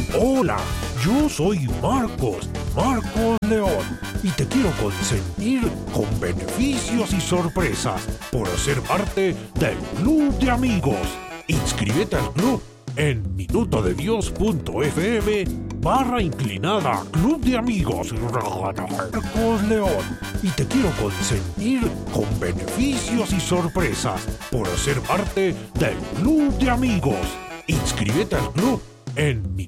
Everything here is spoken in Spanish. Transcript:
Hola, yo soy Marcos León, y te quiero consentir con beneficios y sorpresas por ser parte del Club de Amigos. Inscríbete al club en minutodedios.fm/inclinada Club de Amigos Marcos León, y te quiero consentir con beneficios y sorpresas por ser parte del Club de Amigos. Inscríbete al club en